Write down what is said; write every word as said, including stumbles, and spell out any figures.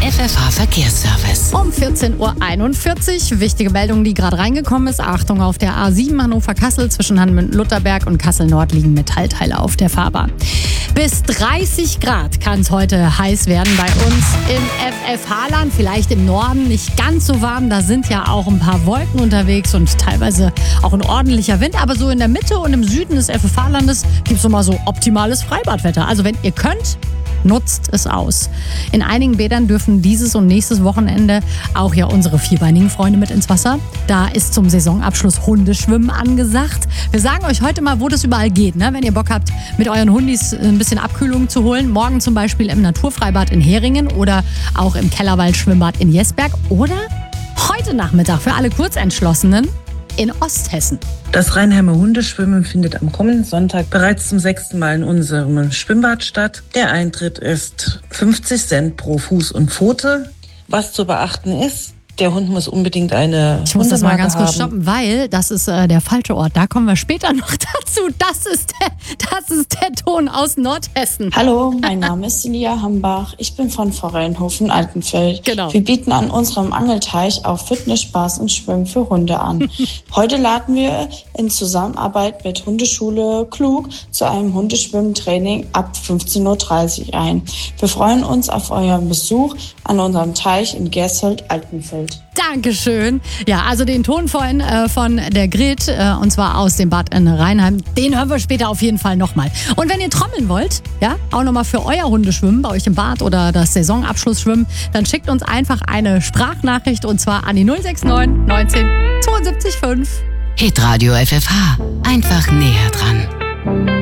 F F H-Verkehrsservice. Um vierzehn Uhr einundvierzig, wichtige Meldung, die gerade reingekommen ist. Achtung, auf der A sieben Hannover-Kassel zwischen Hanmünden-Lutterberg und Kassel-Nord liegen Metallteile auf der Fahrbahn. Bis dreißig Grad kann es heute heiß werden bei uns im F F H-Land. Vielleicht im Norden nicht ganz so warm. Da sind ja auch ein paar Wolken unterwegs und teilweise auch ein ordentlicher Wind. Aber so in der Mitte und im Süden des F F H-Landes gibt es so mal so optimales Freibadwetter. Also wenn ihr könnt, nutzt es aus. In einigen Bädern dürfen dieses und nächstes Wochenende auch ja unsere vierbeinigen Freunde mit ins Wasser. Da ist zum Saisonabschluss Hundeschwimmen angesagt. Wir sagen euch heute mal, wo das überall geht, ne? Wenn ihr Bock habt, mit euren Hundis ein bisschen Abkühlung zu holen. Morgen zum Beispiel im Naturfreibad in Heringen oder auch im Kellerwald-Schwimmbad in Jesberg. Oder heute Nachmittag für alle Kurzentschlossenen in Osthessen. Das Rheinheimer Hundeschwimmen findet am kommenden Sonntag bereits zum sechsten Mal in unserem Schwimmbad statt. Der Eintritt ist fünfzig Cent pro Fuß und Pfote. Was zu beachten ist, der Hund muss unbedingt eine Ich muss das mal ganz kurz haben. stoppen, weil das ist äh, der falsche Ort. Da kommen wir später noch dazu. Das ist der, das ist der Ton aus Nordhessen. Hallo, mein Name ist Celia Hambach. Ich bin von Forellenhofen Altenfeld. Genau. Wir bieten an unserem Angelteich auch Fitness, Spaß und Schwimmen für Hunde an. Heute laden wir in Zusammenarbeit mit Hundeschule Klug zu einem Hundeschwimmtraining ab fünfzehn Uhr dreißig ein. Wir freuen uns auf euren Besuch an unserem Teich in Gersfeld-Altenfeld. Dankeschön. Ja, also den Ton vorhin äh, von der Gret, äh, und zwar aus dem Bad in Rheinheim, den hören wir später auf jeden Fall nochmal. Und wenn ihr trommeln wollt, ja, auch nochmal für euer Hundeschwimmen bei euch im Bad oder das Saisonabschlussschwimmen, dann schickt uns einfach eine Sprachnachricht und zwar an die null sechs neun neunzehn zweiundsiebzig fünf. Hitradio F F H. Einfach näher dran.